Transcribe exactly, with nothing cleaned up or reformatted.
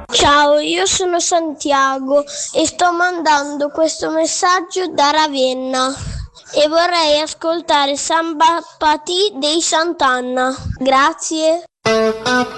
Ciao, io sono Santiago e sto mandando questo messaggio da Ravenna e vorrei ascoltare Samba Patì dei Sant'Anna. Grazie.